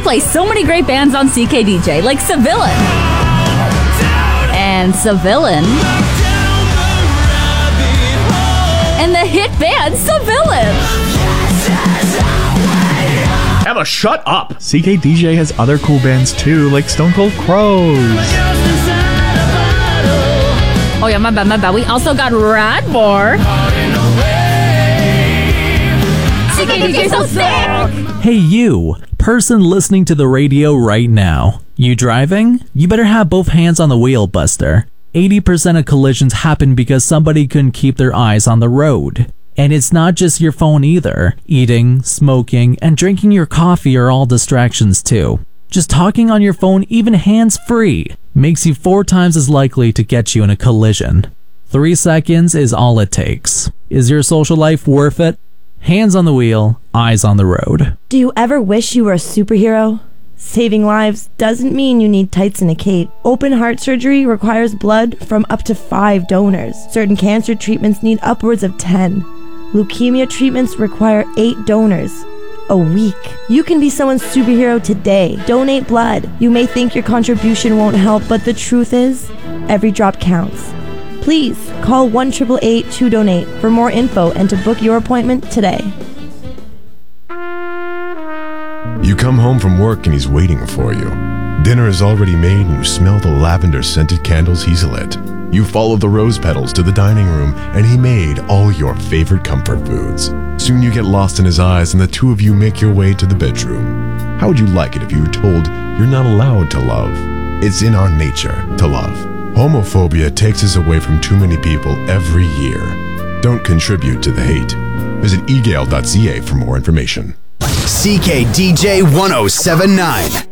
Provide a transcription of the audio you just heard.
plays so many great bands on CKDJ, like Civilian. And Civilian. And the hit band Civilian. Emma, shut up! CKDJ has other cool bands too, like Stone Cold Crows. Oh yeah, my bad. We also got Radmore. CKDJ so sick! Hey you, person listening to the radio right now. You driving? You better have both hands on the wheel, Buster. 80% of collisions happen because somebody couldn't keep their eyes on the road. And it's not just your phone either. Eating, smoking, and drinking your coffee are all distractions too. Just talking on your phone, even hands-free, makes you 4 times as likely to get you in a collision. 3 seconds is all it takes. Is your social life worth it? Hands on the wheel, eyes on the road. Do you ever wish you were a superhero? Saving lives doesn't mean you need tights and a cape. Open heart surgery requires blood from up to 5 donors. Certain cancer treatments need upwards of 10. Leukemia treatments require 8 donors a week. You can be someone's superhero today. Donate blood. You may think your contribution won't help, but the truth is, every drop counts. Please call 1-888-2-DONATE for more info and to book your appointment today. You come home from work and he's waiting for you. Dinner is already made and you smell the lavender-scented candles he's lit. You follow the rose petals to the dining room and he made all your favorite comfort foods. Soon you get lost in his eyes and the two of you make your way to the bedroom. How would you like it if you were told you're not allowed to love? It's in our nature to love. Homophobia takes us away from too many people every year. Don't contribute to the hate. Visit egale.ca for more information. CKDJ 1079.